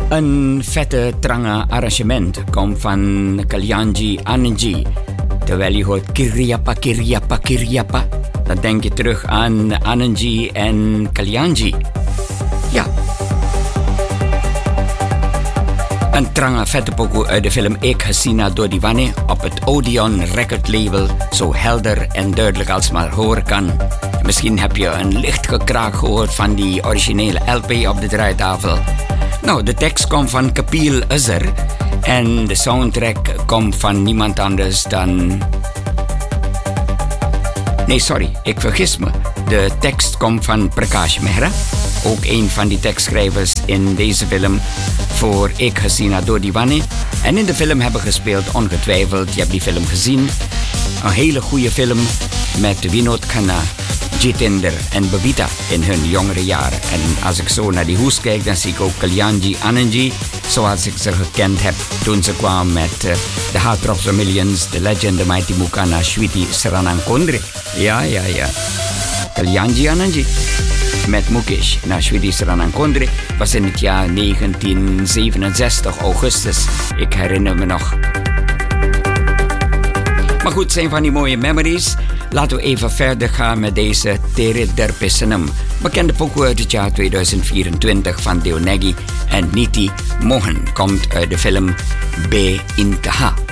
Een vette trange arrangement komt van Kalyanji Anandji. Terwijl je hoort Kiriappa, Kiriappa, Kiriappa, dan denk je terug aan Anandji en Kalyanji. Ja. Een trange vette pokoe uit de film Ik Hasina Dodiwane op het Odeon Record label, zo helder en duidelijk als maar horen kan. Misschien heb je een licht gekraak gehoord van die originele LP op de draaitafel. Nou, de tekst komt van Kapil Azhar en de soundtrack komt van niemand anders dan... Nee, sorry, ik vergis me. De tekst komt van Prakash Mehra, ook een van die tekstschrijvers in deze film voor Ik Hasina Dodiwane. En in de film hebben gespeeld, ongetwijfeld, je hebt die film gezien. Een hele goede film met Vinod Khanna, Jitender en Babita in hun jongere jaren. En als ik zo naar die hoes kijk, dan zie ik ook Kalyanji Anandji, zoals ik ze gekend heb toen ze kwam met de Heart of the Millions, The Legend, The Mighty Mukana, Shwiti Sranankondre. Ja. Kalyanji Anandji met Mukesh naar Shwiti Sranankondre was in het jaar 1967, augustus. Ik herinner me nog. Maar goed, zijn van die mooie memories. Laten we even verder gaan met deze Tere Derpesenum. Bekende pokoe uit het jaar 2024 van Deonegi en Niti Mohan. Komt uit de film B. Intaha.